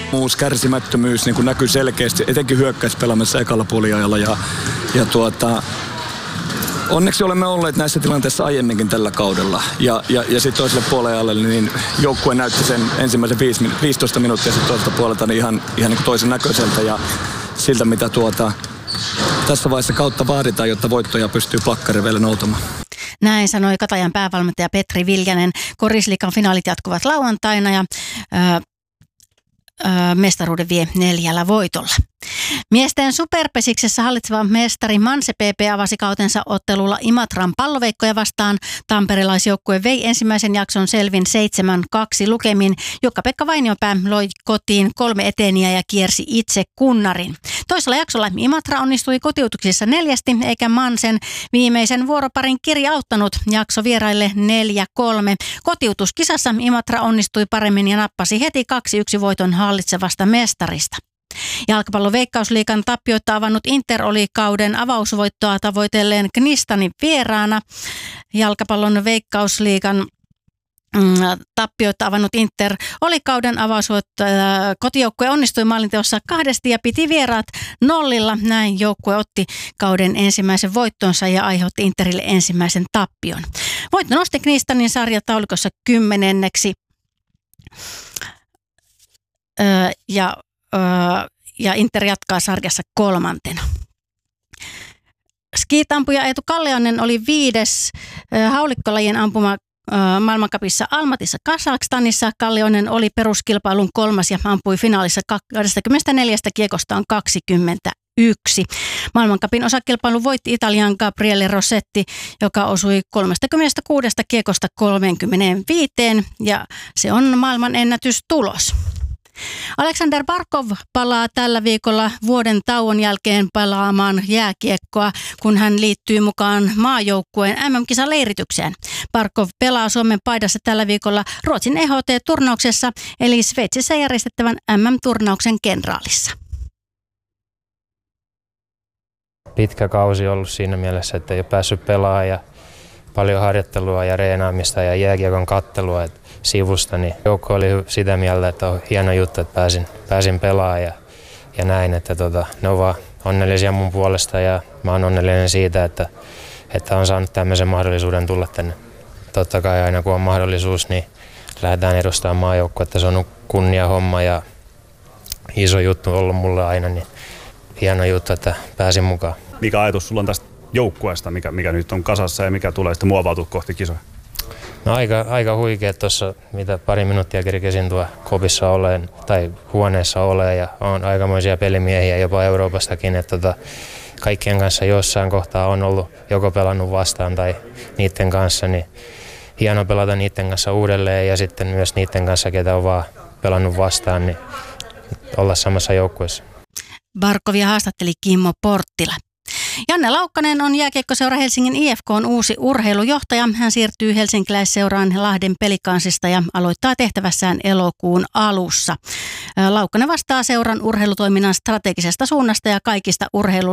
uusi kärsimättömyys niin kuin näkyy selkeästi, etenkin hyökkäyspelaamassa ekalla puoliajalla. Onneksi olemme olleet näissä tilanteissa aiemminkin tällä kaudella. Ja sitten toiselle puolelle niin joukkue näytti sen ensimmäisen 15 minuuttia sitten toiselta puolelta niin ihan niin toisen näköiseltä ja siltä, mitä tässä vaiheessa kautta vaaditaan, jotta voittoja pystyy Plakkarivelle noutamaan. Näin sanoi Katajan päävalmentaja Petri Viljanen. Korisliigan finaalit jatkuvat lauantaina ja mestaruuden vie 4 voitolla. Miesten superpesiksessä hallitseva mestari Manse PP avasi kautensa ottelulla Imatran palloveikkoja vastaan. Tamperelaisjoukkue vei ensimmäisen jakson selvin 7-2 lukemin. Jukka-Pekka Vainiopää loi kotiin 3 eteeniä ja kiersi itse kunnarin. Toisella jaksolla Imatra onnistui kotiutuksissa 4, eikä Mansen viimeisen vuoroparin kiri auttanut. Jakso vieraille 4-3. Kotiutuskisassa Imatra onnistui paremmin ja nappasi heti 2-1 voiton hallitsevasta mestarista. Jalkapallon Veikkausliigan tappioita avannut Inter oli kauden avausvoittoa tavoitelleen Knistanin vieraana. Jalkapallon Veikkausliigan tappioita avannut Inter oli kauden avausvoittoa. Kotijoukkue onnistui maalinteossa 2 ja piti vieraat 0. Näin joukkue otti kauden ensimmäisen voittonsa ja aiheutti Interille ensimmäisen tappion. Voitto nosti Knistanin sarjataulukossa 10. Ja Inter jatkaa sarjassa 3. Skiitampuja Eetu Kallionen oli 5. haulikkolajien ampuma maailmancupissa Almatissa Kazakstanissa. Kallionen oli peruskilpailun 3. ja ampui finaalissa 24 kiekosta on 21. Maailmancupin osakilpailun voitti Italian Gabriele Rossetti, joka osui 36 kiekosta 35 ja se on maailman ennätystulos. Aleksander Barkov palaa tällä viikolla vuoden tauon jälkeen pelaamaan jääkiekkoa, kun hän liittyy mukaan maajoukkueen MM-kisaleiritykseen. Barkov pelaa Suomen paidassa tällä viikolla Ruotsin EHT-turnauksessa, eli Sveitsissä järjestettävän MM-turnauksen kenraalissa. Pitkä kausi ollut siinä mielessä, että ei ole päässyt pelaamaan ja paljon harjoittelua ja reenaamista ja jääkiekon kattelua sivusta, niin joukko oli sitä mieltä, että on hieno juttu, että pääsin pelaamaan ja näin, että ne on vaan onnellisia mun puolesta ja mä oon onnellinen siitä, että on saanut tämmöisen mahdollisuuden tulla tänne. Totta kai aina kun on mahdollisuus, niin lähdetään edustamaan maajoukkuetta, se on kunnia homma ja iso juttu ollut mulle aina, niin hieno juttu, että pääsin mukaan. Mikä ajatus sulla on tästä joukkueesta, mikä nyt on kasassa ja mikä tulee sitten muovautua kohti kisoja? No aika huikea tuossa, mitä pari minuuttia kerkesin tuo kopissa oleen tai huoneessa oleen ja on aikamoisia pelimiehiä jopa Euroopastakin, että kaikkien kanssa jossain kohtaa on ollut joko pelannut vastaan tai niiden kanssa, niin hieno pelata niiden kanssa uudelleen ja sitten myös niiden kanssa, ketä on vaan pelannut vastaan, niin olla samassa joukkueessa. Barkovia haastatteli Kimmo Porttila. Janne Laukkanen on jääkiekkoseura Helsingin IFK:n uusi urheilujohtaja. Hän siirtyy helsinkiläisseuraan Lahden Pelikansista ja aloittaa tehtävässään elokuun alussa. Laukkanen vastaa seuran urheilutoiminnan strategisesta suunnasta ja kaikista urheilun